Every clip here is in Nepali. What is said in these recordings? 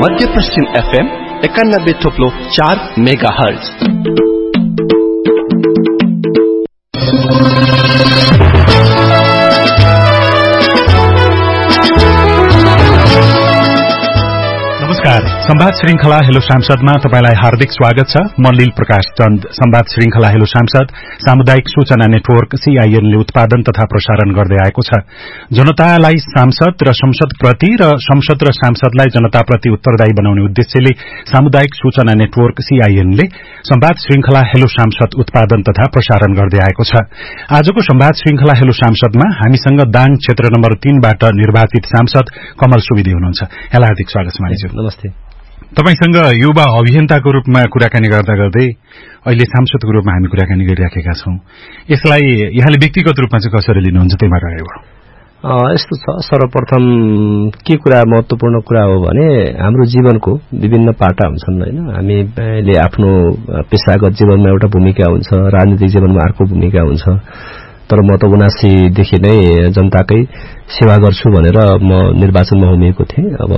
मध्य पश्चिम FM 91.4 मेगाहर्ज। नमस्कार, संवाद श्रृंखला हेलो सांसदमा तपाईलाई हार्दिक स्वागत छ। म लील प्रकाश चन्द। संवाद श्रृंखला हेलो सांसद सामुदायिक सूचना नेटवर्क CIN ले उत्पादन तथा प्रसारण गर्दै आएको छ। जनतालाई सांसद र संसदप्रति र संसद र सांसदलाई जनताप्रति उत्तरदायी बनाउने उद्देश्यले सामुदायिक सूचना नेटवर्क CIN ले संवाद श्रृंखला हेलो सांसद उत्पादन तथा प्रसारण गर्दै आएको छ। आजको संवाद श्रृंखला हेलो सांसदमा हामीसँग दाङ क्षेत्र नम्बर 3 बाट निर्वाचित सांसद कमल सुवेदी हुनुहुन्छ। यहाँलाई हार्दिक स्वागत छ मानिसहरु। नमस्ते। तपाईसँग युवा अभियन्ताको रूपमा कुराकानी गर्दा गर्दै अहिले सांसदको रूपमा हामी कुराकानी गरिराखेका छौं। यसलाई यहाँले व्यक्तिगत रूपमा चाहिँ कसरी लिनुहुन्छ त्यही मात्र यस्तो छ। सर्वप्रथम के कुरा महत्त्वपूर्ण कुरा हो भने हाम्रो जीवनको विभिन्न पाटा हुन्छन् हैन। हामीले आफ्नो पेशागत जीवनमा एउटा भूमिका हुन्छ, राजनीतिक जीवनमा अर्को भूमिका हुन्छ। तर म त 79 देखि नै जनताकै सेवा गर्छु भनेर म निर्वाचनमा उभिएको थिएँ। अब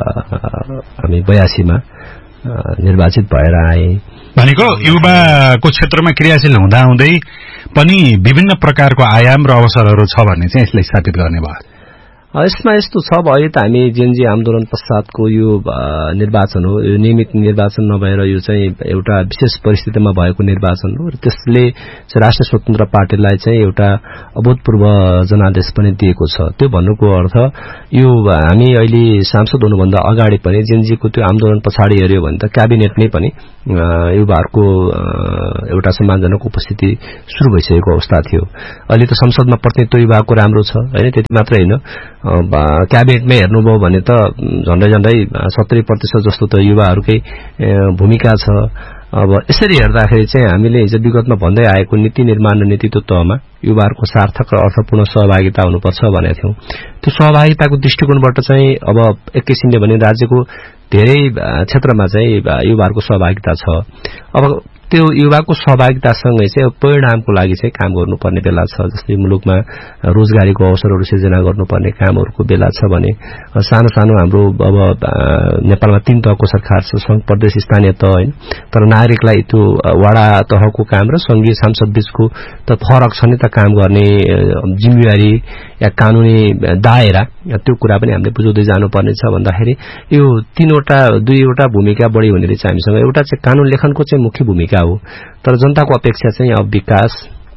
हामी 82 मा निर्वाचित भएर आए। भनेको युवाको क्षेत्रमा क्रियाशील हुँदा हुँदै पनि विभिन्न प्रकारको आयाम र अवसरहरू छ भन्ने चाहिँ यसलाई स्थापित गर्ने भयो। यसमा यस्तो छ, अहिले त हामी जेनजी आन्दोलन पश्चातको यो निर्वाचन हो। यो नियमित निर्वाचन नभएर यो चाहिँ एउटा विशेष परिस्थितिमा भएको निर्वाचन हो र त्यसले राष्ट्रिय स्वतन्त्र पार्टीलाई चाहिँ एउटा अभूतपूर्व जनादेश पनि दिएको छ। त्यो भन्नुको अर्थ यो हामी अहिले सांसद हुनुभन्दा अगाडि पनि जेनजीको त्यो आन्दोलन पछाडि हेर्यो भने त क्याबिनेटमै पनि युवाहरूको एउटा सम्मानजनक उपस्थिति सुरु भइसकेको अवस्था थियो। अहिले त संसदमा प्रतिनिधित्व युवाको राम्रो छ हैन। त्यति मात्र हैन, क्याबिनेटमै हेर्नुभयो भने त झन्डै 70% जस्तो त युवाहरूकै भूमिका छ। अब यसरी हेर्दाखेरि चाहिँ हामीले हिजो विगतमा भन्दै आएको नीति निर्माण र नेतृत्व तहमा युवाहरूको सार्थक र अर्थपूर्ण सहभागिता हुनुपर्छ भनेका थियौं। त्यो सहभागिताको दृष्टिकोणबाट चाहिँ अब एक किसिमले भने राज्यको धेरै क्षेत्रमा चाहिँ युवाहरूको सहभागिता छ। अब त्यो युवाको सहभागितासँगै चाहिँ परिणामको लागि चाहिँ काम गर्नुपर्ने बेला छ। जस्तै मुलुकमा रोजगारीको अवसरहरू सिर्जना गर्नुपर्ने कामहरूको बेला छ भने सानो सानो हाम्रो अब नेपालमा 3 तहको सरकार छ, संघ प्रदेश स्थानीय तह हैन। तर नागरिकलाई त्यो वडा तहको काम र संघीय सांसद बीचको त फरक छ नि त। काम गर्ने जिम्मेवारी या कानूनी दायरा त्यो कुरा पनि हामीले बुझाउँदै जानुपर्ने छ भन्दाखेरि यो 2वटा भूमिका बढी हुने रहेछ हामीसँग। एउटा चाहिँ कानून लेखनको चाहिँ मुख्य भूमिका हो, तर जनताको अपेक्षा चाहिँ अब विकास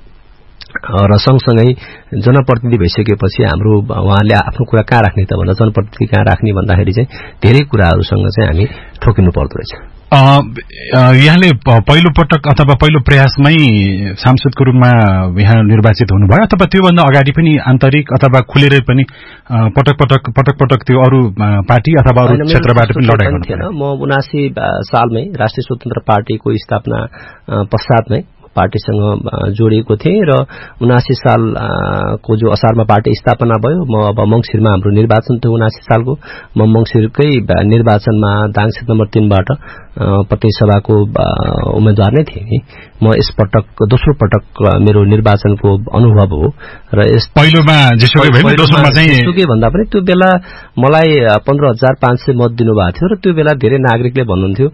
र सँगसँगै जनप्रतिनिधि भइसकेपछि हाम्रो उहाँले आफ्नो कुरा कहाँ राख्ने त भन्दा जनप्रतिनिधि कहाँ राख्ने भन्दाखेरि चाहिँ धेरै कुराहरूसँग चाहिँ हामी ठोकिनु पर्दो रहेछ। यहाँले पहिलो पटक अथवा पहिलो प्रयासमै सांसदको रूपमा यहाँ निर्वाचित हुनुभयो अथवा त्योभन्दा अगाडि पनि आन्तरिक अथवा खुलेरै पनि पटक पटक त्यो अरू पार्टी अथवा अरू क्षेत्रबाट पनि लडाई गर्नु? म 79 सालमै राष्ट्रिय स्वतन्त्र पार्टीको स्थापना पश्चातमै पार्टीसँग जोडिएको थिएँ र 79 सालको जो असारमा पार्टी स्थापना भयो, म अब मंसिरमा हाम्रो निर्वाचन थियो 79 सालको। म मंसिरकै निर्वाचनमा दाङ क्षेत्र नम्बर 3 बाट प्रतिनिधि सभाको उम्मेदवार नै थिएँ। म यसपटक दोस्रो पटक मेरो निर्वाचनको अनुभव हो र यस पहिलोमा दोस्रोमा चाहिँ के भन्दा पनि त्यो बेला मलाई 15,500 मत दिनुभएको थियो र त्यो बेला धेरै नागरिकले भन्नुहुन्थ्यो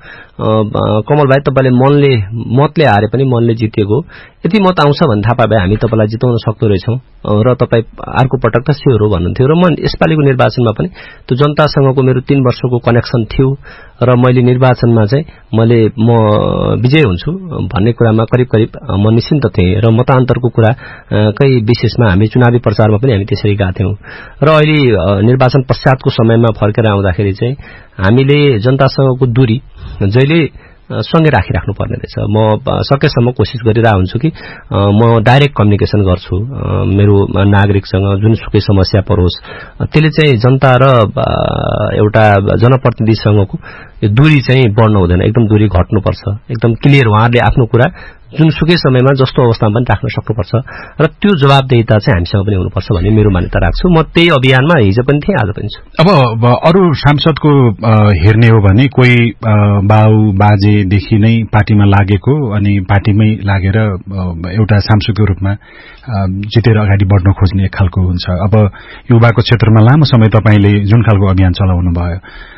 कमल भाइ तपाईले मतले हारे पनि मनले जितेको, यति मत आउँछ भन्ने थाहा पाए हामी तपाईलाई जिताउन सक्दो रहेछौं र तपाई अर्को पटक त स्योर हो भन्नुहुन्थ्यो। र म यसपालिको निर्वाचनमा पनि त्यो जनतासँगको मेरो 3 वर्षको कनेक्सन थियो र मैले निर्वाचनमा चाहिँ म विजय हुन्छु भन्ने कुरामा करिब म निश्चिन्त थिएँ र मतान्तरको कुरा कै विशेषमा हामी चुनावी प्रचारमा पनि हामी त्यसरी गएका थियौं। र अहिले निर्वाचन पश्चातको समयमा फर्केर आउँदाखेरि चाहिँ हामीले जनतासँगको दूरी जहिले सँगै राखिराख्नु पर्ने रहेछ। म सकेसम्म कोसिस गरिरहेको हुन्छु कि म डाइरेक्ट कम्युनिकेसन गर्छु मेरो नागरिकसँग, जुनसुकै समस्या परोस् त्यसले चाहिँ जनता र एउटा जनप्रतिनिधिसँगको यो दूरी चाहिँ बढ्न हुँदैन, एकदम दूरी घट्नुपर्छ। एकदम क्लियर उहाँहरूले आफ्नो कुरा जुनसुकै समयमा जस्तो अवस्थामा पनि राख्न सक्नुपर्छ र त्यो जवाबदेहिता चाहिँ हामीसँग पनि हुनुपर्छ भन्ने मेरो मान्यता राख्छु। म त्यही अभियानमा हिजो पनि थिएँ, आज पनि छु। अब अरू सांसदको हेर्ने हो भने कोही बाउ बाजेदेखि नै पार्टीमा लागेको अनि पार्टीमै लागेर एउटा सांसदको रूपमा जितेर अगाडि बढ्न खोज्ने एक खालको हुन्छ। अब युवाको क्षेत्रमा लामो समय तपाईले जुन खालको अभियान चलाउनु भयो,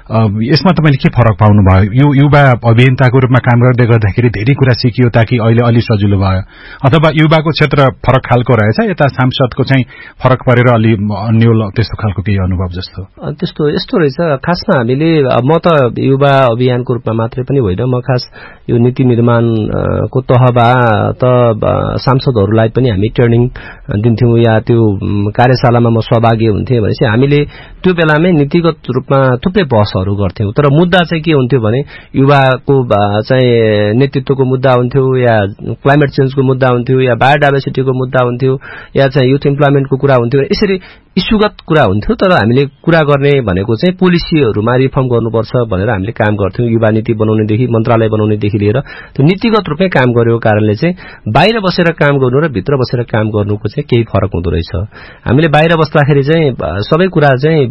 यसमा तपाईले के फरक पाउनु भयो? यो युवा अभियन्ताको रूपमा काम गर्दै गर्दाखेरि धेरै कुरा सिकियो ताकि अहिले अलि सजिलो भयो, अथवा युवाको क्षेत्र फरक खालको रहेछ, यता सांसदको चाहिँ फरक परेर अलि अन्य त्यस्तो खालको केही अनुभव जस्तो? त्यस्तो यस्तो रहेछ। खासमा हामीले म त युवा अभियानको रूपमा मात्रै पनि होइन, म खास यो नीति निर्माणको तहमा त सांसदहरूलाई पनि हामी ट्रेनिङ दिन्थ्यौँ या त्यो कार्यशालामा म सहभागी हुन्थेँ भनेपछि हामीले त्यो बेलामै नीतिगत रूपमा थुप्रै बहसहरू गर्थ्यौँ। तर मुद्दा चाहिँ के हुन्थ्यो भने युवाको चाहिँ नेतृत्वको मुद्दा हुन्थ्यो, या क्लाइमेट चेन्जको मुद्दा हुन्थ्यो, या बायोडाइभर्सिटीको मुद्दा हुन्थ्यो, या चाहिँ युथ इम्प्लोइमेन्टको कुरा हुन्थ्यो। यसरी इस्युगत कुरा हुन्थ्यो। तर हामीले कुरा गर्ने भनेको चाहिँ पोलिसीहरूमा रिफर्म गर्नुपर्छ भनेर हामीले काम गर्थ्यौँ। युवा नीति बनाउनेदेखि मन्त्रालय बनाउनेदेखि लिएर त्यो नीतिगत रूपमै काम गरेको कारणले चाहिँ बाहिर बसेर काम गर्नु र भित्र बसेर काम गर्नुको चाहिँ केही फरक हुँदो रहेछ। हामीले बाहिर बस्दाखेरि चाहिँ सबै कुरा चाहिँ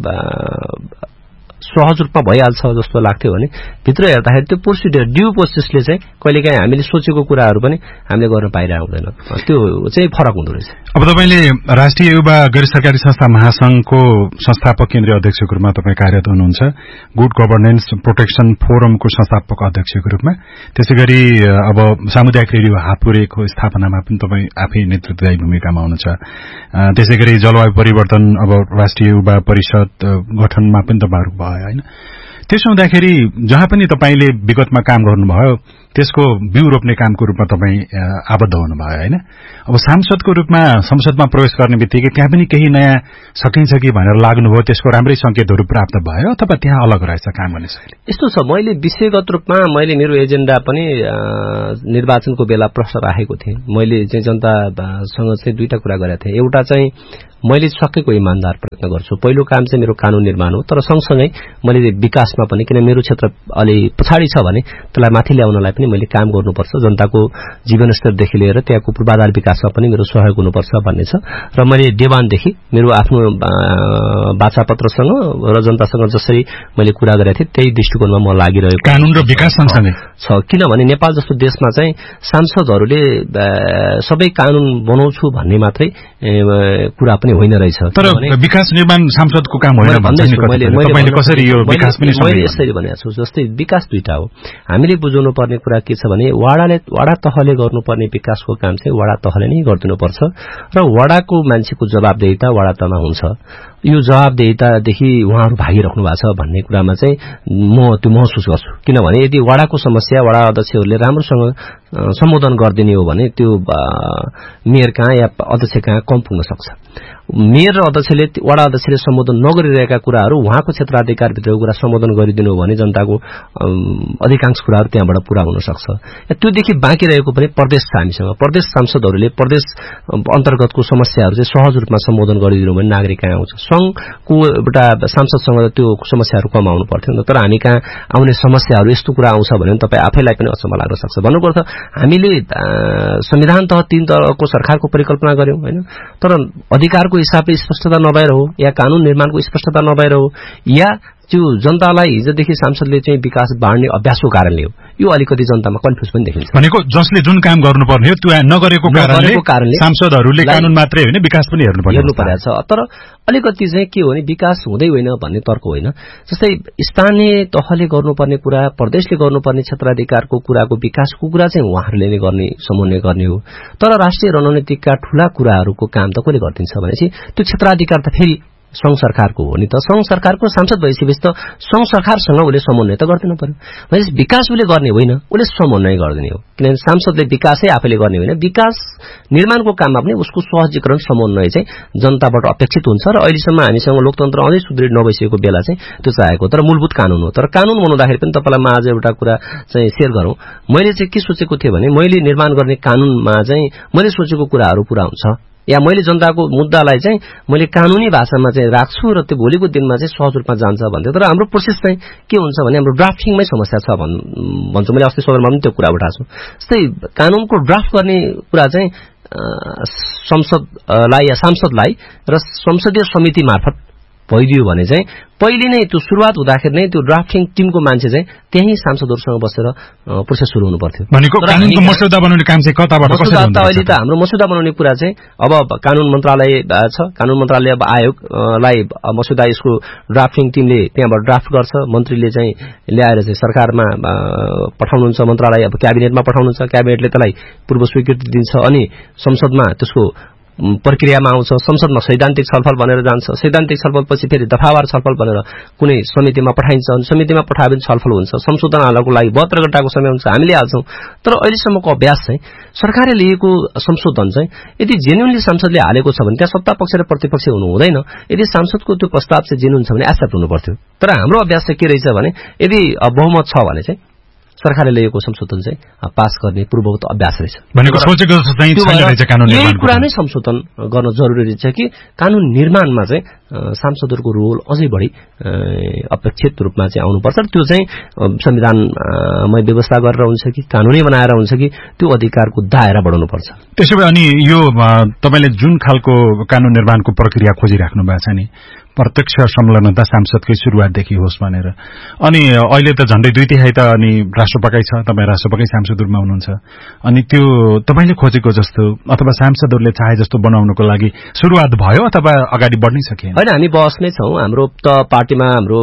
सहज रूपमा भइहाल्छ जस्तो लाग्थ्यो भने भित्र हेर्दाखेरि त्यो प्रोसिडियर ड्यू प्रोसेसले चाहिँ कहिलेकाहीँ हामीले सोचेको कुराहरू पनि हामीले गर्न पाइरहेको हुँदैन। त्यो चाहिँ फरक हुँदो रहेछ। अब तपाईले राष्ट्रिय युवा गैर सरकारी संस्था महासंघको संस्थापक केन्द्रीय अध्यक्षको रूपमा तपाईँ कार्यरत हुनुहुन्छ, गुड गभर्नेन्स प्रोटेक्सन फोरमको संस्थापक अध्यक्षको रूपमा, त्यसैगरी अब सामुदायिक रेडियो हातपुरेको स्थापनामा पनि तपाईँ आफै नेतृत्वदायी भूमिकामा हुनुहुन्छ, त्यसैगरी जलवायु परिवर्तन अब राष्ट्रिय युवा परिषद गठनमा पनि तपाईहरु भयो हैन। त्यसो हुँदाखेरि जहाँ पनि तपाईले विगतमा काम गर्नुभयो त्यसको बिउ रोप्ने कामको रूपमा तपाईँ आबद्ध हुनुभयो हैन। अब सांसदको रूपमा संसदमा प्रवेश गर्ने बित्तिकै त्यहाँ पनि केही नयाँ सकिन्छ कि भनेर लाग्नुभयो, त्यसको राम्रै संकेतहरू प्राप्त भयो अथवा त्यहाँ अलग रहेछ काम गर्ने शैली? यस्तो छ, मैले विषयगत रूपमा मैले मेरो एजेन्डा पनि निर्वाचनको बेला प्रश्न राखेको थिएँ। मैले चाहिँ जनतासँग चाहिँ दुईटा कुरा गरेको थिएँ। एउटा चाहिँ मैले सकेको इमानदार प्रयत्न गर्छु। पहिलो काम चाहिँ मेरो कानून निर्माण हो, तर सँगसँगै मैले विकासमा पनि, किन मेरो क्षेत्र अलि पछाडि छ भने त्यसलाई माथि ल्याउनलाई पनि मैले काम गर्नुपर्छ। जनताको जीवनस्तरदेखि लिएर त्यहाँको पूर्वाधार विकासमा पनि मेरो सहयोग हुनुपर्छ भन्ने छ। र मैले देवानदेखि मेरो आफ्नो वाचापत्रसँग र जनतासँग जसरी मैले कुरा गरेको थिएँ त्यही दृष्टिकोणमा म लागिरहेको कानून र विकास सँगसँगै छ। किनभने नेपाल जस्तो देशमा चाहिँ सांसदहरूले सबै कानून बनाउँछु भन्ने मात्रै कुरा पनि होइन रहेछ। तर विकास निर्माण सांसदको काम होइन भन्छ नि तपाईले, कसरी यो विकास पनि मैले यसरी भनेको छु। जस्तै विकास दुईटा हो। हामीले बुझाउनु पर्ने कुरा के छ भने वडा तहले गर्नुपर्ने विकासको काम चाहिँ वडा तहले नै गरिदिनुपर्छ र वडाको मान्छेको जवाबदेहिता वडा तहमा हुन्छ। यो जवाबदेहितादेखि उहाँहरू भागिराख्नु भएको छ भन्ने कुरामा चाहिँ म त्यो महसुस गर्छु। किनभने यदि वडाको समस्या वडा अध्यक्षहरूले राम्रोसँग सम्बोधन गरिदिने हो भने त्यो मेयर कहाँ या अध्यक्ष कहाँ कम पुग्न सक्छ। मेयर र वडा अध्यक्षले सम्बोधन नगरिरहेका कुराहरू उहाँको क्षेत्राधिकारभित्रको कुरा सम्बोधन गरिदिनु हो भने जनताको अधिकांश कुराहरू त्यहाँबाट पूरा हुन सक्छ। त्योदेखि बाँकी रहेको पनि प्रदेश छ हामीसँग। प्रदेश सांसदहरूले प्रदेश अन्तर्गतको समस्याहरू चाहिँ सहज रूपमा सम्बोधन गरिदिनु भने नागरिक कहाँ आउँछ। संघको एउटा सांसदसँग त्यो समस्याहरू कम आउनु पर्थ्यो नि त। तर हामी कहाँ आउने समस्याहरू यस्तो कुरा आउँछ भने तपाईँ आफैलाई पनि अचम्म लाग्न सक्छ। भन्नुपर्छ हामीले संविधान तह 3 तहको सरकारको परिकल्पना गर्यौं हैन, तर अधिकारको हिसाबले स्पष्टता नभएर हो या कानून निर्माणको स्पष्टता नभएर हो या त्यो जनतालाई हिजोदेखि सांसदले चाहिँ विकास बाँड्ने अभ्यासको कारणले हो। यो अलिकति जनतामा कन्फ्युज पनि देखिन्छ। भनेको जसले जुन काम गर्नुपर्ने हो त्यो नगरेको कारणले सांसदहरूले कानून मात्रै होइन विकास पनि हेर्नु परेछ। तर अलिकति चाहिँ के हो भने विकास हुँदै होइन भन्ने तर्क होइन। जस्तै स्थानीय तहले गर्नुपर्ने कुरा, प्रदेशले गर्नुपर्ने क्षेत्राधिकारको कुराको विकासको कुरा चाहिँ उहाँहरूले नै गर्ने समन्वय गर्ने हो। तर राष्ट्रिय रणनीतिका ठूला कुराहरूको काम त कसले गरिदिन्छ भनेपछि त्यो क्षेत्राधिकार त फेरि संघ सरकारको हो नि त। संघ सरकारको सांसद भइसकेपछि त संघ सरकारसँग उसले समन्वय त गर्दिनु पर्यो। भनेपछि विकास उसले गर्ने होइन, उसले समन्वय गरिदिने हो। किनभने सांसदले विकासै आफैले गर्ने होइन, विकास निर्माणको काममा पनि उसको सहजीकरण समन्वय चाहिँ जनताबाट अपेक्षित हुन्छ। र अहिलेसम्म हामीसँग लोकतन्त्र अझै सुदृढ नभइसकेको बेला चाहिँ त्यो चाहेको। तर मूलभूत कानून हो। तर कानून बनाउँदाखेरि पनि तपाईलाई म आज एउटा कुरा चाहिँ शेयर गरौँ। मैले चाहिँ के सोचेको थिएँ भने मैले निर्माण गर्ने कानूनमा चाहिँ मैले सोचेको कुराहरू पूरा हुन्छ या मैले जनताको मुद्दालाई चाहिँ मैले कानूनी भाषामा चाहिँ राख्छु र त्यो भोलिको दिनमा चाहिँ सहज रूपमा जान्छ भन्थे। तर हाम्रो प्रोसेस चाहिँ के हुन्छ भने हाम्रो ड्राफ्टिङमै समस्या छ भन्छु। मैले अस्ति सदनमा पनि त्यो कुरा उठाएको छु। जस्तै कानूनको ड्राफ्ट गर्ने कुरा चाहिँ संसदलाई या सांसदलाई र संसदीय समिति मार्फत भइदियो भने चाहिँ पहिले नै त्यो सुरुवात हुँदाखेरि नै त्यो ड्राफ्टिङ टिमको मान्छे चाहिँ त्यही सांसदहरुसँग बसेर प्रोसेस सुरु हुनु पर्थ्यो। भनेको कानूनको मस्यौदा बनाउने काम चाहिँ कताबाट कसरी हुन्छ? अहिले त हाम्रो मस्यौदा बनाउने कुरा चाहिँ अब कानून मन्त्रालय छ, कानून मन्त्रालय अब आयोगलाई मस्यौदा यसको ड्राफ्टिङ टिमले त्यहाँबाट ड्राफ्ट गर्छ, मन्त्रीले चाहिँ ल्याएर चाहिँ सरकारमा पठाउनुहुन्छ, मन्त्रालय अब क्याबिनेटमा पठाउनुहुन्छ, क्याबिनेटले त्यसलाई पूर्व स्वीकृति दिन्छ अनि संसदमा त्यसको प्रक्रियामा आउँछ, संसदमा सैद्धान्तिक छलफल भनेर जान्छ, सैद्धान्तिक छलफलपछि फेरि दफावार छलफल भनेर कुनै समितिमा पठाइन्छ, अनि समितिमा पठाए पनि छलफल हुन्छ, संशोधन हाल्नको लागि 72 घण्टाको समय हुन्छ, हामीले हाल्छौं। तर अहिलेसम्मको अभ्यास चाहिँ सरकारले लिएको संशोधन चाहिँ यदि जेन्युनली सांसदले हालेको छ भने त्यहाँ सत्ता पक्ष र प्रतिपक्ष हुनु हुँदैन। यदि सांसदको त्यो प्रस्ताव चाहिँ जेन्युन छ भने एक्सेप्ट हुनु पर्थ्यो। तर हाम्रो अभ्यास चाहिँ के रहेछ भने यदि बहुमत छ भने चाहिँ सरकारले ल्याएको संशोधन चाहिँ पास गर्ने पूर्ववत अभ्यास रहेछ। भनेको सोचेको चाहिँ छैन रहेछ कानून निर्माण। यही कुरा नै संशोधन गर्न जरुरी रहेछ कि कानून निर्माणमा चाहिँ सांसदहरुको रोल अझै बढी अपेक्षित रूपमा चाहिँ आउनुपर्छ। त्यो चाहिँ संविधानमै व्यवस्था गरेर हुन्छ कि कानूनै बनाएर हुन्छ कि त्यो अधिकारको दायरा बढाउनु पर्छ। त्यसैले अनि यो तपाईले जुन खालको कानून निर्माणको प्रक्रिया खोजिराख्नु भएको छ नि, प्रत्यक्ष संलग्नता सांसदकै सुरुवातदेखि होस् भनेर, अनि अहिले त झन्डै 2/3 त अनि राष्ट्रपतिकै छ, तपाई राष्ट्रपतिकै सांसदहरुमा हुनुहुन्छ, अनि त्यो तपाईले खोजेको जस्तो अथवा सांसदहरुले चाहे जस्तो बनाउनको लागि सुरुवात भयो अथवा अगाडि बढ्नै सकिएन? हैन, हामी बहसमै छौं। हाम्रो त पार्टीमा हाम्रो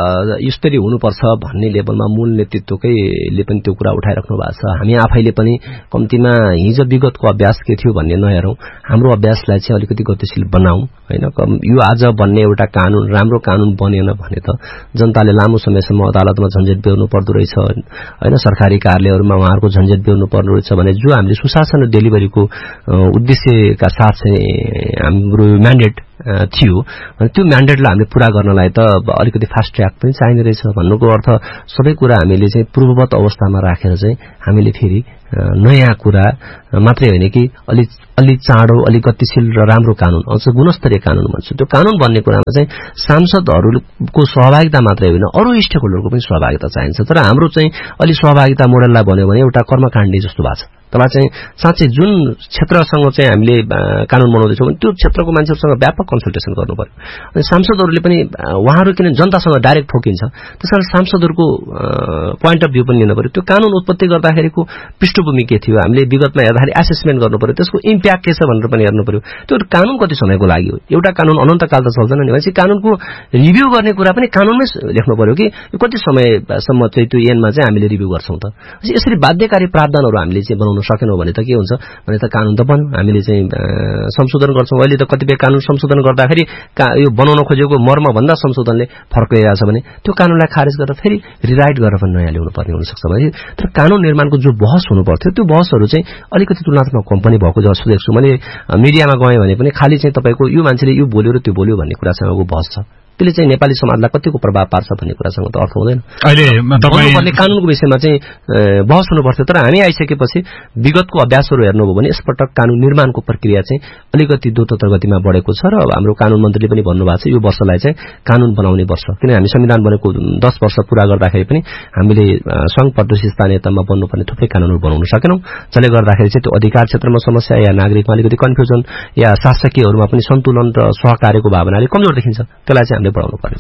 यसरी हुनुपर्छ भन्ने लेभलमा मूल नेतृत्वकैले पनि त्यो कुरा उठाइराख्नु भएको छ। हामी आफैले पनि कम्तिमा हिजो विगतको अभ्यास के थियो भन्ने नहेरौं, हाम्रो अभ्यासलाई चाहिँ अलिकति गतिशील बनाऊ हैन। यो आज बन्ने एउटा कानून राम्रो कानून बनेन भने त जनताले लामो समयसम्म अदालतमा झन्झट बेहोर्नु पर्दो रहेछ हैन, सरकारी कार्यालयहरुमा उहाँहरुको झन्झट बेहोर्नु पर्दो रहेछ भने जो हामीले सुशासन र डेलिभरीको उद्देश्यका साथ चाहिँ हाम्रो म्यान्डेट थियो भने त्यो म्यान्डेटलाई हामीले पूरा गर्नलाई त अलिकति फास्ट ट्र्याक पनि चाहिने रहेछ। भन्नुको अर्थ सबै कुरा हामीले चाहिँ पूर्ववत अवस्थामा राखेर चाहिँ हामीले फेरि नयाँ कुरा मात्रै होइन कि अलि चाँडो अलि गतिशील र राम्रो कानून अझ गुणस्तरीय कानून भन्छ। त्यो कानून बन्ने कुरामा चाहिँ सांसदहरुको सहभागिता मात्रै होइन अरु स्टेक होल्डरको पनि सहभागिता चाहिन्छ। तर हाम्रो चाहिँ अलि सहभागिता मोडललाई भन्यो भने एउटा कर्मकाण्डी जस्तो भएको छ। त्यसलाई चाहिँ साँच्चै जुन क्षेत्रसँग चाहिँ हामीले कानून बनाउँदैछौँ त्यो क्षेत्रको मान्छेहरुसँग व्यापक कन्सल्टेसन गर्नु पर्यो। अनि सांसदहरुले पनि उहाँहरु किन जनतासँग डाइरेक्ट ठोकिन्छ, त्यसकारण सांसदहरुको पोइन्ट अफ भ्यू पनि लिनु पर्यो। त्यो कानून उत्पत्ति गर्दाखेरिको पृष्ठभूमि के थियो, हामीले विगतमा हेर्दाखेरि एसेसमेन्ट गर्नु पर्यो, त्यसको इम्प्याक्ट के छ भनेर पनि हेर्नु पर्यो। त्यो कानून कति समयको लागि हो, एउटा कानून अनन्तकाल त चल्दैन नि। भनेपछि कानूनको रिभ्यू गर्ने कुरा पनि कानूनमै लेख्नु पर्यो कि कति समयसम्म चाहिँ त्यो एन्डमा चाहिँ हामीले रिभ्यू गर्छौं। त यसरी बाध्यकारी प्रावधानहरु हामीले चाहिँ बनाउन सकेनौं भने त के हुन्छ भने त कानून त बन्यो, हामीले चाहिँ संशोधन गर्छौं। अहिले त कतिपय कानून संशोधन गर्दाखेरि यो बनाउन खोजेको मर्म भन्दा संशोधनले फरक गरिरहेछ भने त्यो कानूनलाई खारेज गरेर फेरि रिराइट गरेर पनि नयाँ ल्याउनु पर्ने हुन सक्छ। भने तर कानून निर्माणको जो बहस हुनु पर्थ्यो त्यो बहसहरु चाहिँ अलिकति तुलनात्मक कम पनि भएको जस्तो देख्छु। मैले मिडियामा गएँ भने पनि खाली चाहिँ तपाईको यो मान्छेले यो बोल्यो र त्यो बोल्यो भन्ने कुरासँगको बहस छ। त्यसले चाहिँ नेपाली समाजलाई कतिको प्रभाव पार्छ भन्ने कुरासँग त अर्थ हुँदैन। अहिले तपाईले कानूनको विषयमा चाहिँ बहस हुनु पर्थ्यो। तर हामी आइसकेपछि विगतको अभ्यासहरु हेर्नुभयो भने यसपटक कानून निर्माणको प्रक्रिया चाहिँ अलिकति द्रुत गतिमा बढेको छ र हाम्रो कानून मन्त्रीले पनि भन्नुभएको छ यो वर्षलाई चाहिँ कानून बनाउने वर्ष, किन हामी संविधान बनेको 10 वर्ष पूरा गर्दाखेरि पनि हामीले संघ प्रदेश स्थानीय तहमा बन्नुपर्ने थुप्रै कानूनहरु बनाउन सकेनौं, जसले गर्दाखेरि चाहिँ त्यो अधिकार क्षेत्रमा समस्या या नागरिकमा अलिकति कन्फ्युजन या शासकीयहरुमा पनि सन्तुलन र सहकार्यको भावना अलिक कमजोर देखिन्छ। त्यसलाई चाहिँ बढाउनु पर्छ।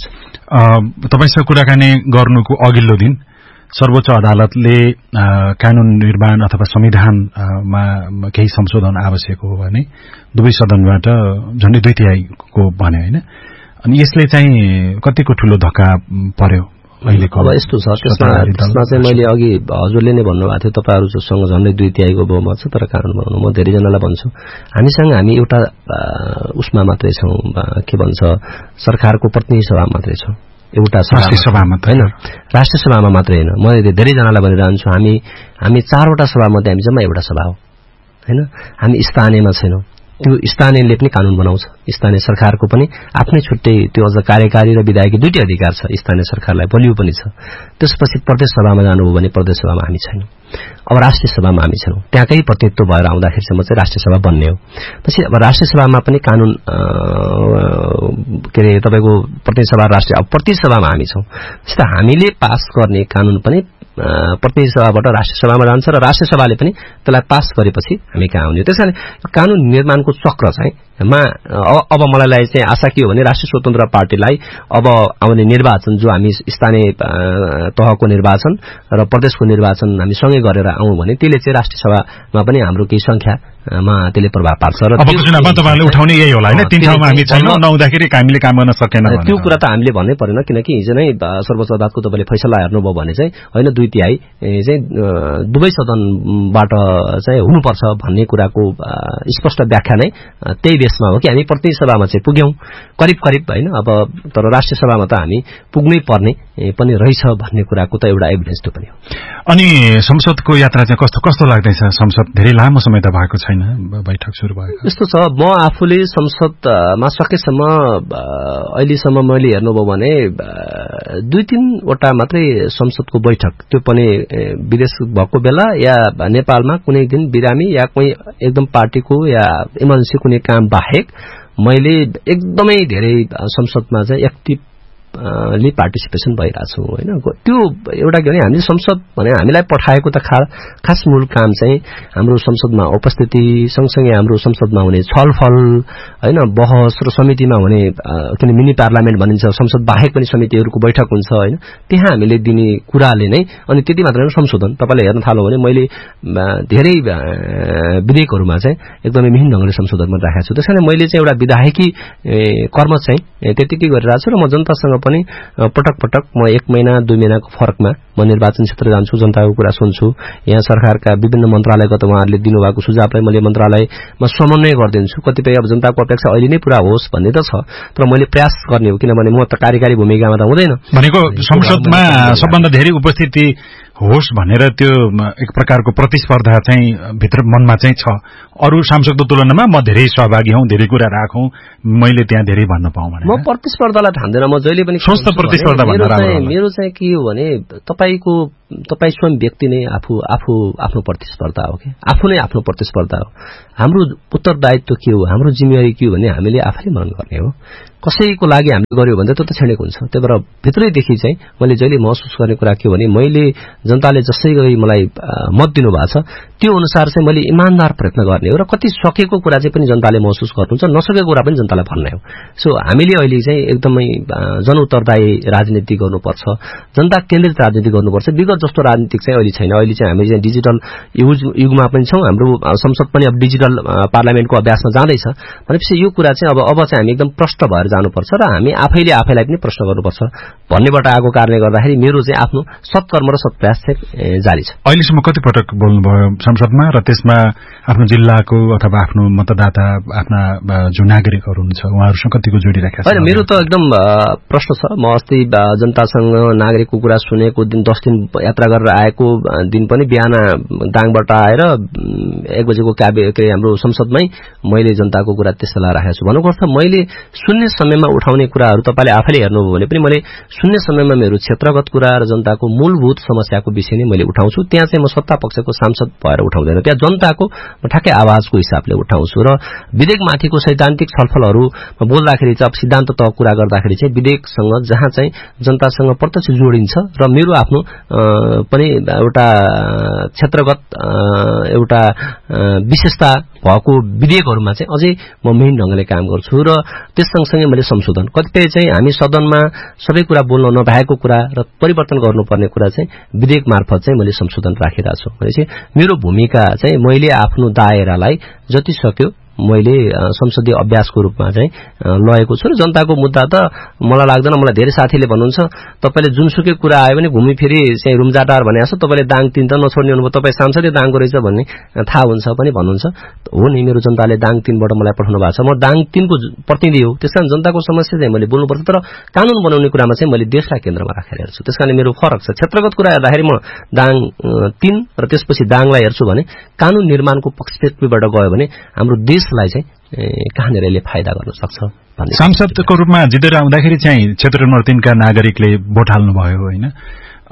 तपाईसँग कुराकानी गर्नुको अघिल्लो दिन सर्वोच्च अदालतले कानून निर्माण अथवा संविधानमा केही संशोधन आवश्यक हो भने दुवै सदनबाट झन्डै 2/3 को भन्यो हैन। अनि यसले चाहिँ कतिको ठूलो धक्का पर्यो अहिलेको? अब यस्तो छ, त्यसमा चाहिँ मैले अघि हजुरले नै भन्नुभएको थियो तपाईहरु जोसँग झन्डै 2/3 को बहुमत छ तर कानून बनाउनु। म धेरै जनालाई भन्छु हामी एउटा उसमा मात्रै छौं, के भन्छ सरकारको प्रतिनिधि सभा मात्रै छौं, एउटा सभामा हैन, राष्ट्रिय सभामा मात्रै हैन। म धेरै जनालाई भनिरहन्छु हामी 4 वटा सभामध्ये हामी जम्मा एउटा सभा हो हैन। हामी स्थानीयमा छैनौं, त्यो स्थानीयले पनि कानून बनाउँछ। स्थानीय सरकारको पनि आफ्नै छुट्टै त्यो अझ कार्यकारी र विधायकी दुईटै अधिकार छ, स्थानीय सरकारलाई बलियो पनि छ। त्यसपछि प्रदेश सभामा जानुभयो भने प्रदेश सभामा हामी छैनौं। अब राष्ट्रिय सभामा हामी छौँ, त्यहाँकै प्रतिनिधित्व भएर आउँदाखेरिसम्म चाहिँ राष्ट्रिय सभा बन्ने हो। पछि अब राष्ट्रिय सभामा पनि कानून के अरे तपाईँको प्रतिनिधि सभा राष्ट्रिय, अब प्रतिनिधि सभामा हामी छौँ, त्यस्तो हामीले पास गर्ने कानून पनि प्रतिनिधि सभाबाट राष्ट्रिय सभामा जान्छ र राष्ट्रिय सभाले पनि त्यसलाई पास गरेपछि हामी कहाँ आउने। त्यसकारण कानून निर्माणको चक्र चाहिँ अब मलाई चाहिँ आशा के हो भने राष्ट्रिय स्वतन्त्र पार्टीलाई अब आउने निर्वाचन जो हामी स्थानीय तहको निर्वाचन र प्रदेशको निर्वाचन हामी सँगै गरेर आउँ भने त्यसले चाहिँ राष्ट्रिय सभामा पनि हाम्रो केही संख्यामा त्यसले प्रभाव पार्छ र अबको चुनावमा तपाईहरुले उठाउने यही होला हैन, तीन ठाउँमा हामी छैनौं, नहुँदाखेरि हामीले काम गर्न सकेन भने त्यो कुरा त हामीले भन्नै परेन, किनकि हिजो नै सर्वोच्च अदालतको तपाईले फैसला हेर्नुभयो भने चाहिँ हैन 2/3 चाहिँ दुवै सदनबाट चाहिँ हुनुपर्छ भन्ने कुराको स्पष्ट व्याख्या नै त्यही बेसमा हो कि हामी प्रतिनिधि सभामा चाहिँ पुग्यौं करिब हैन। अब तर राष्ट्रिय सभामा त हामी पुग्नै पर्ने पनि रहेछ भन्ने कुराको त एउटा एभिडेन्स त पनि हो। अनि संसदको यात्रा चाहिँ कस्तो कस्तो लाग्दैछ? संसद धेरै लामो समय त भएको छैन, बैठक सुरु भएको। यस्तो छ, म आफूले संसदमा सकेसम्म अहिलेसम्म मैले हेर्नुभयो भने 2-3 वटा मात्रै संसदको बैठक, त्यो पनि विदेश भएको बेला या नेपालमा कुनै दिन बिरामी या कुनै एकदम पार्टीको या इमर्जेन्सी कुनै काम बाहेक मैले एकदमै धेरै संसदमा चाहिँ एक्टिभली पार्टिसिपेसन भइरहेछु हैन। त्यो एउटा के भने हामीले संसद भने हामीलाई पठाएको त खास मूल काम चाहिँ हाम्रो संसदमा उपस्थिति सँगसँगै हाम्रो संसदमा हुने छलफल हैन, बहस र समितिमा हुने, किन मिनी पार्लियामेन्ट भनिन्छ, संसद बाहेक पनि समितिहरूको बैठक हुन्छ हैन, त्यहाँ हामीले दिने कुराले नै। अनि त्यति मात्र हैन, संशोधन तपाईले हेर्न थाल्नु भने मैले धेरै विधेयकहरुमा चाहिँ एकदमै मिहिन ढंगले संशोधन पनि राखेको छु। त्यसैले मैले चाहिँ एउटा विधायकी कर्म चाहिँ त्यतिकै गरिरहेको छु र म जनतासँग पनि पटक पटक म 1 महिना 2 महिनाको फरकमा म निर्वाचन क्षेत्र जान्छु, जनताको कुरा सुन्छु। यहाँ सरकारका विभिन्न मन्त्रालयगत उहाँहरूले दिनुभएको सुझावलाई मैले मन्त्रालयमा समन्वय गरिदिन्छु। कतिपय अब जनताको अपेक्षा अहिले नै पूरा होस् भन्ने त छ, तर मैले प्रयास गर्ने हो, किनभने म त कार्यकारी भूमिकामा त हुँदैन। भनेको संसदमा सबभन्दा धेरै उपस्थिति होस् भनेर त्यो एक प्रकारको प्रतिस्पर्धा चाहिँ भित्र मनमा चाहिँ छ। अरु सांसदको तुलनामा म धेरै सहभागी हौं, धेरै कुरा राखौं, मैले त्यहाँ धेरै भन्न पाऊँ भने। म प्रतिस्पर्धालाई ठान्दैन, म जहिले पनि स्वस्थ प्रतिस्पर्धा भन्दा राम्रो। मेरो चाहिँ के हो भने तपाई स्वयं व्यक्ति नै आफ्नो प्रतिस्पर्धा हो कि आफू नै आफ्नो प्रतिस्पर्धा हो। हाम्रो उत्तरदायित्व के हो, हाम्रो जिम्मेवारी के हो भने हामीले आफैले मनन गर्ने हो। कसैको लागि हामीले गर्यो भने त्यो त छेडेको हुन्छ। त्यही भएर भित्रैदेखि चाहिँ मैले जहिले महसुस गर्ने कुरा के हो भने मैले जनताले जसै गरी मलाई मत दिनु भएको छ त्यो अनुसार चाहिँ मैले इमानदार प्रयत्न गर्ने हो र कति सकेको कुरा चाहिँ पनि जनताले महसुस गर्नुहुन्छ, नसकेको कुरा पनि जनतालाई भन्ने हो। सो हामीले अहिले चाहिँ एकदमै जनउत्तरदायी राजनीति गर्नुपर्छ, जनता केन्द्रित राजनीति गर्नुपर्छ। विगत जस्तो राजनीतिक चाहिँ अहिले छैन। अहिले चाहिँ हामी चाहिँ डिजिटल युगमा पनि छौं, हाम्रो संसद पनि अब डिजिटल पार्लियामेन्टको अभ्यासमा जाँदैछ भनेपछि यो कुरा चाहिँ अब चाहिँ हामी एकदम प्रष्ट भएर जानुपर्छ र हामी आफैले आफैलाई पनि प्रश्न गर्नुपर्छ भन्नेबाट आएको कारणले गर्दाखेरि मेरो चाहिँ आफ्नो सत्कर्म र सत्प्रयास चाहिँ जारी छ। अहिलेसम्म कति पटक बोल्नुभयो संसदमा र त्यसमा आफ्नो जिल्लाको अथवा आफ्नो मतदाता आफ्ना जो नागरिकहरू हुन्छ उहाँहरूसँग कतिको जोडिराखेको छ? हैन, मेरो त एकदम प्रश्न छ। म अस्ति जनतासँग नागरिकको कुरा सुनेको दिन 10 दिन यात्रा गरेर आएको दिन पनि बिहान दाङबाट आएर 1 बजेको हाम्रो संसदमै मैले जनताको कुरा त्यसैलाई राखेको छु। भन्नुको अर्थ मैले शून्य समयमा उठाउने कुराहरू तपाईले आफैले हेर्नुभयो भने पनि मैले शून्य समयमा मेरो क्षेत्रगत कुरा र जनताको मूलभूत समस्याको विषय नै मैले उठाउँछु। त्यहाँ चाहिँ म सत्ता पक्षको सांसद भएर उठाउँदैन, त्यहाँ जनताको ठ्याक्कै आवाजको हिसाबले उठाउँछु र विधेयकमाथिको सैद्धान्तिक छलफलहरू बोल्दाखेरि चाहिँ अब सिद्धान्त तह कुरा गर्दाखेरि चाहिँ विधेयकसँग जहाँ चाहिँ जनतासँग प्रत्यक्ष जोडिन्छ र मेरो आफ्नो पनि एउटा क्षेत्रगत एउटा विशेषता भएको विधेयकहरूमा चाहिँ अझै म मिहिन ढंगले काम गर्छु र त्यस सँगसँगै मैले संशोधन कतिपय चाहिँ हामी सदनमा सबै कुरा बोल्न नभएको कुरा र परिवर्तन गर्नुपर्ने कुरा चाहिँ विधेयक मार्फत चाहिँ मैले संशोधन राखिरहेको छु। भनेपछि मेरो भूमिका चाहिँ मैले आफ्नो दायरालाई जति सक्यो मैले संसदीय अभ्यासको रूपमा चाहिँ लगेको छु र जनताको मुद्दा त मलाई लाग्दैन, मलाई धेरै साथीले भन्नुहुन्छ तपाईले जुनसुकै कुरा आयो भने घुमी फेरि चाहिँ रुमजाटार भने जस्तो तपाईले दाङ 3 त नछोड्ने हुनुभयो, तपाई सांसदै दाङको रहेछ भन्ने थाहा हुन्छ पनि भन्नुहुन्छ। हो नि, मेरो जनताले दाङ 3 बाट मलाई पठाउनु भएको छ, म दाङ 3 को प्रतिनिधि हो। त्यसकारण जनताको समस्या चाहिँ मैले बोल्नुपर्छ, तर कानून बनाउने कुरामा चाहिँ मैले देशलाई केन्द्रमा राखेर हेर्छु। त्यसकारण मेरो फरक छ। क्षेत्रगत कुरा हेर्दाखेरि म दाङ 3 र त्यसपछि दाङलाई हेर्छु भने कानून निर्माणको पर्सपेक्टिभबाट गयो भने हाम्रो देशलाई चाहिँ कहाँनिर यसले फाइदा गर्न सक्छ भन्ने। सांसदको रूपमा जितेर आउँदाखेरि चाहिँ क्षेत्र नम्बर 3 का नागरिकले भोट हाल्नुभयो हैन,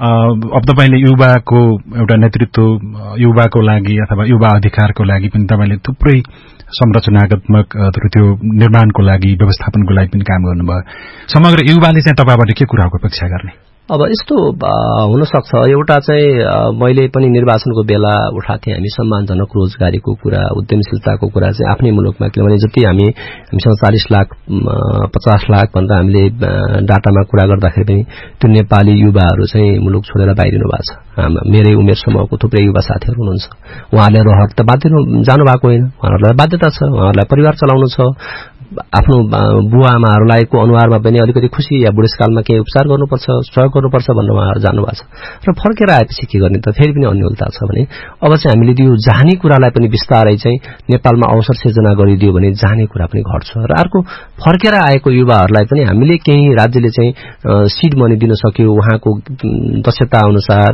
अब तपाईले युवाको एउटा नेतृत्व युवाको लागि अथवा युवा अधिकारको लागि पनि तपाईले थुप्रै संरचनात्मक त्यो निर्माणको लागि व्यवस्थापनको लागि पनि काम गर्नुभयो समग्र युवाले चाहिँ तपाईबाट के कुराको अपेक्षा गर्ने अब यस्तो हुन सक्छ एउटा चाहिँ मैले पनि निर्वाचनको बेला उठाथे हामी सम्मानजनक रोजगारीको कुरा उद्यमशीलताको कुरा चाहिँ आफ्नै मुलुकमा किनभने जति हामीसँग 40 लाख 50 लाख भन्दा हामीले डाटामा कुरा गर्दाखेरि पनि त्यो नेपाली युवाहरू चाहिँ मुलुक छोडेर बाहिरिनु भएको छ मेरै उमेर समूहको थुप्रै युवा साथीहरू हुनुहुन्छ उहाँहरूले रहर त बाध्य जानु भएको होइन उहाँहरूलाई बाध्यता छ उहाँहरूलाई परिवार चलाउनु छ आफ्नो बुवा आमाहरूलाई को अनुहारमा पनि अलिकति खुशी या बुढेसकालमा केही उपचार गर्नुपर्छ सहयोग गर्नुपर्छ भनेर उहाँहरू जानुभएको छ र फर्केर आएपछि के गर्ने त फेरि पनि अन्यलता छ भने अब चाहिँ हामीले त्यो जाने कुरालाई पनि बिस्तारै चाहिँ नेपालमा अवसर सिर्जना गरिदियो भने जाने कुरा पनि घट्छ र अर्को फर्केर आएको युवाहरूलाई पनि हामीले केही राज्यले चाहिँ सिड मनी दिन सक्यो उहाँको दक्षता अनुसार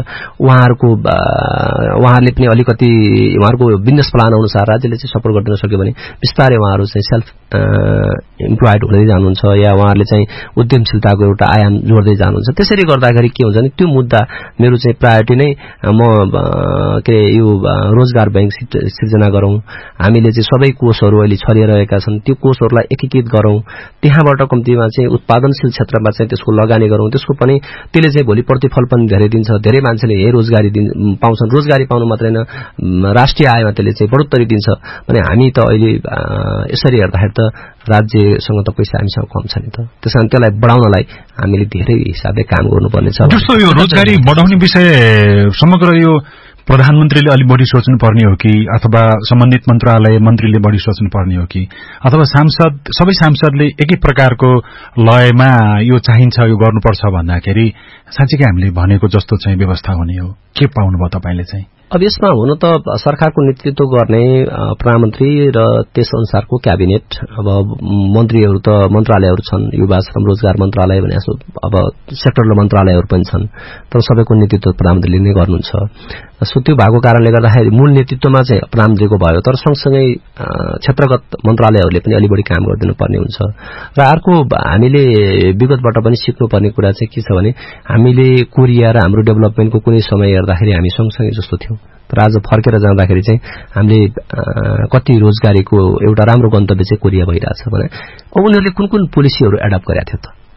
उहाँहरूले पनि अलिकति उहाँहरूको बिजनेस प्लान अनुसार राज्यले चाहिँ सपोर्ट गरिदिन सक्यो भने बिस्तारै उहाँहरू चाहिँ सेल्फ इम्प्लोइड हुँदै जानुहुन्छ या उहाँहरूले चाहिँ उद्यमशीलताको एउटा आयाम जोड्दै जानुहुन्छ त्यसरी गर्दाखेरि के हुन्छ भने त्यो मुद्दा मेरो चाहिँ प्रायोरिटी नै म के यो रोजगार बैंक सिर्जना गरौं हामीले चाहिँ सबै कोषहरू अहिले छरिरहेका छन् त्यो कोषहरूलाई एकीकृत गरौं त्यहाँबाट कम्तीमा चाहिँ उत्पादनशील क्षेत्रमा चाहिँ त्यसको लगानी गरौं त्यसको पनि त्यसले चाहिँ भोलि प्रतिफल पनि धेरै दिन्छ धेरै मान्छेले यही रोजगारी पाउँछन् रोजगारी पाउनु मात्रै न राष्ट्रिय आयमा त्यसले चाहिँ बढोत्तरी दिन्छ भने हामी त अहिले यसरी हेर्दाखेरि त राज्यसँग त पैसा हामीसँग कम छ नि त त्यसैले त्यसलाई बढाउनलाई हामीले धेरै हिसाबले काम गर्नुपर्ने छ जस्तो यो रोजगारी बढाउने विषय समग्र यो प्रधानमन्त्रीले अलि बढी सोच्नु पर्ने हो कि अथवा सम्बन्धित मन्त्रीले बढी सोच्नु पर्ने हो कि अथवा सबै सांसदले एकै प्रकारको लयमा यो चाहिन्छ यो गर्नुपर्छ भन्दाखेरि साँच्चै हामीले भनेको जस्तो चाहिँ व्यवस्था हुने हो के पाउनुभयो तपाईले चाहिँ अब यसमा हुन त सरकारको नेतृत्व गर्ने प्रधानमन्त्री र त्यस अनुसारको क्याबिनेट अब मन्त्रीहरू त मन्त्रालयहरू छन् युवा श्रम रोजगार मन्त्रालय भने जस्तो अब सेक्टरल मन्त्रालयहरू पनि छन् तर सबैको नेतृत्व प्रधानमन्त्रीले नै गर्नुहुन्छ सो त्यो भएको कारणले गर्दाखेरि मूल नेतृत्वमा चाहिँ प्रधानमन्त्रीको भयो तर सँगसँगै क्षेत्रगत मन्त्रालयहरूले पनि अलि बढी काम गरिदिनु पर्ने हुन्छ र अर्को हामीले विगतबाट पनि सिक्नुपर्ने कुरा चाहिँ के छ भने हामीले कोरिया र हाम्रो डेभलपमेन्टको कुनै समय हेर्दाखेरि हामी सँगसँगै जस्तो थियौं तर आज फर्केर जाँदाखेरि चाहिँ हामीले कति रोजगारीको एउटा राम्रो गन्तव्य चाहिँ कोरिया भइरहेछ भने उनीहरूले कुन पोलिसीहरू एडप्ट गरेका थियो त